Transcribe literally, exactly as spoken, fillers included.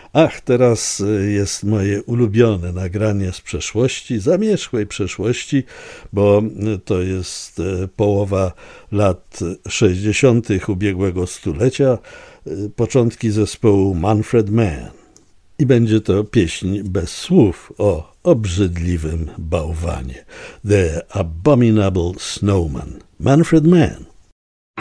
Ach, teraz jest moje ulubione nagranie z przeszłości, zamierzchłej przeszłości, bo to jest połowa lat sześćdziesiątych ubiegłego stulecia, początki zespołu Manfred Mann. I będzie to pieśń bez słów o obrzydliwym bałwanie. The Abominable Snowman. Manfred Mann.